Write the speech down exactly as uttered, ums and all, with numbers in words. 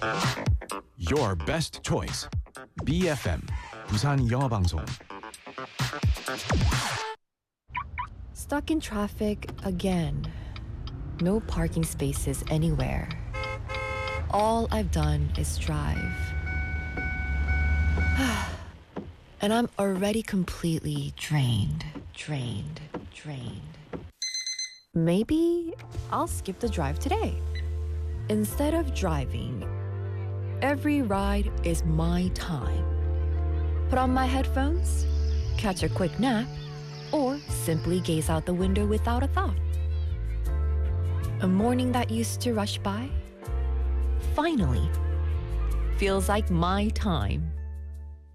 Your best choice. 비에프엠 부산 영어방송. Stuck in traffic again. No parking spaces anywhere. All I've done is drive. And I'm already completely drained, drained, drained. Maybe I'll skip the drive today. Instead of driving, every ride is my time. Put on my headphones, catch a quick nap, or simply gaze out the window without a thought. A morning that used to rush by finally feels like my time.